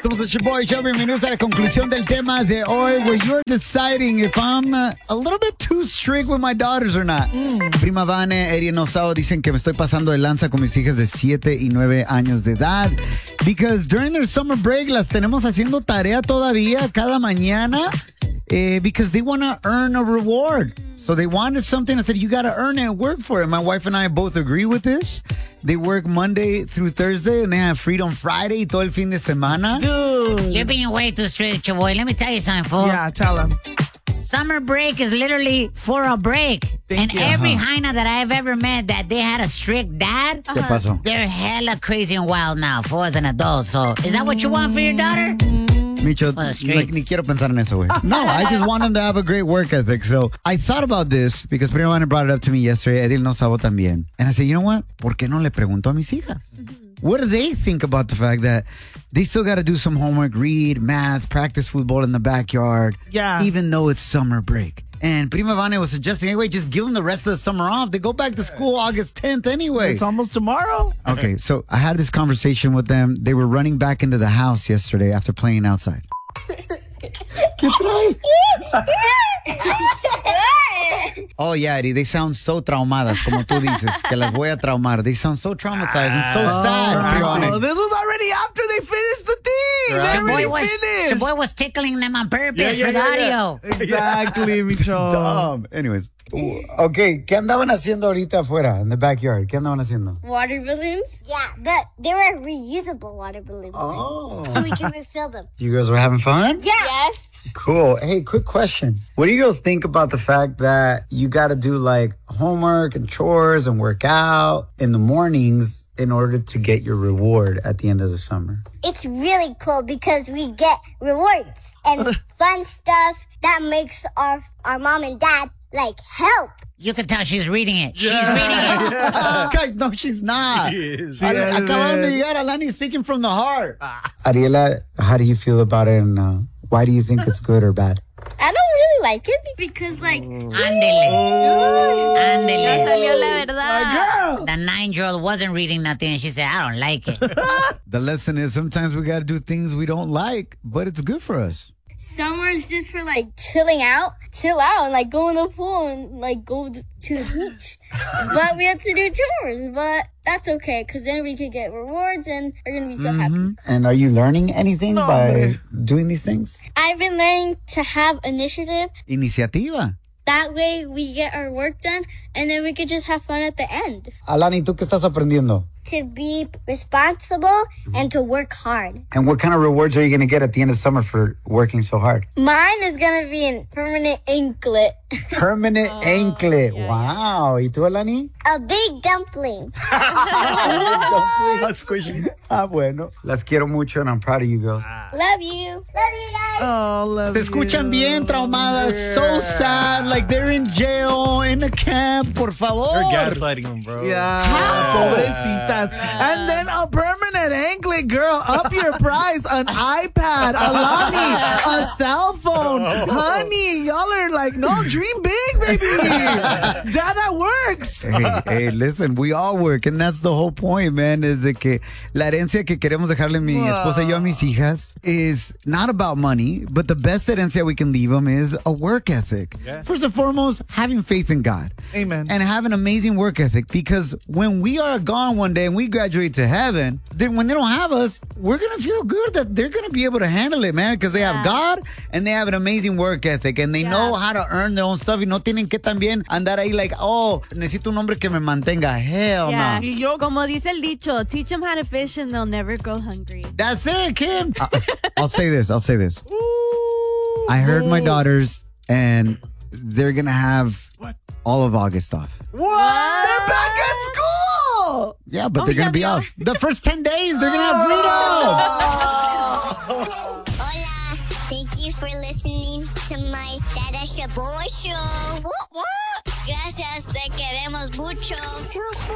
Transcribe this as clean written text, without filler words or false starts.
Somos el Shaboy Show. Bienvenidos a la conclusión del tema de hoy, where you're deciding if I'm a little bit too strict with my daughters or not. Prima Vane, Eri y Nosao dicen que me estoy pasando de lanza con mis hijas de 7 y 9 años de edad. Because during their summer break las tenemos haciendo tarea todavía cada mañana. Because they want to earn a reward. So they wanted something. I said, you got to earn it and work for it. My wife and I both agree with this. They work Monday through Thursday, and they have freedom Friday y todo el fin de semana. Dude. You're being way too strict, your boy. Let me tell you something, fool. Yeah, tell him. Summer break is literally for a break. Thank you. Every hyena that I've ever met that they had a strict dad, ¿Qué pasó? they're hella crazy and wild now, fool, as an adult. So, is that what you want for your daughter? Micho, the streets. ni quiero pensar en eso, güey. No, I just want them to have a great work ethic. So I thought about this because Prima Vane brought it up to me yesterday. Edil no sabo también. And I said, you know what? ¿Por qué no le pregunto a mis hijas? What do they think about the fact that they still got to do some homework, read, math, practice football in the backyard, even though it's summer break? And Prima Vane was suggesting, anyway, just give them the rest of the summer off. They go back to school August 10th ananyway. It's almost tomorrow. Okay, so I had this conversation with them. They were running back into the house yesterday after playing outside. ¿Qué trae? Oh, yeah, Eddie, they sound so traumadas, como tú dices, que las voy a traumar. They sound so traumatized and so sad. Oh, this was already after they finished the thing. Right. They Your already boy finished. was tickling them on purpose for the audio. Exactly, Micho. Dumb. Anyways. Okay, ¿qué andaban haciendo ahorita afuera, in the backyard? ¿Qué andaban haciendo? Water balloons? Yeah, but they were reusable water balloons. Oh. So we can refill them. You girls were having fun? Yeah. Yes. Cool. Hey, quick question. What do you girls think about the fact that you got to do like homework and chores and work out in the mornings in order to get your reward at the end of the summer? It's really cool because we get rewards and fun stuff that makes our mom and dad like help. You can tell she's reading it. She's reading it. Guys, no, she's not. She is. Acaban de llegar, Alani, speaking from the heart. Ariela, how do you feel about it and why do you think it's good or bad? I don't really like it because like Ándele. Ya salió la verdad. The 9-year-old wasn't reading nothing and she said, I don't like it. The lesson is sometimes we got to do things we don't like, but it's good for us. summer is just for like chill out and like go in the pool and like go to the beach. But we have to do chores, but that's okay because then we can get rewards and we're going to be so happy. And are you learning anything by doing these things? I've been learning to have initiative. Iniciativa. That way we get our work done and then we could just have fun at the end. Alani, ¿tú qué estás aprendiendo? To be responsible and to work hard. And what kind of rewards are you going to get at the end of summer for working so hard? Mine is going to be a permanent anklet. Permanent anklet. Wow. ¿Y tú, Alani? A big dumpling. Squishy. Ah, bueno. Las quiero mucho and I'm proud of you girls. Love you. Love you guys. Oh, love Se escuchan bien traumadas. So sad. Like they're in jail, in a camp. Por favor. You're gaslighting them, bro. Yeah, pobrecitas. And then a permanent anklet, girl. Up your price. An iPad, Alani, a cell phone. Honey, y'all are like, no, dream big, baby. Dad, that works. Hey, listen, we all work, and that's the whole point, man, is de que la herencia que queremos dejarle mi esposa y yo a mis hijas is not about money, but the best herencia we can leave them is a work ethic. Yeah. First and foremost, having faith in God. Amen. And have an amazing work ethic, because when we are gone one day and we graduate to heaven, then when they don't have us, we're going to feel good that they're going to be able to handle it, man, because they have God and they have an amazing work ethic and they know how to earn their own stuff y no tienen que también andar ahí like, oh, necesito un hombre que me mantenga. Hell Yeah. no. Y yo, Como dice el dicho, teach them how to fish and they'll never go hungry. That's it, Kim. I'll say this. I heard my daughters and they're going to have all of August off. what? They're back at school. Yeah, but they're going to be off. The first 10 days, they're going to have freedom. Hola. Thank you for listening to my Dada Shaboy Show. Gracias, te queremos mucho.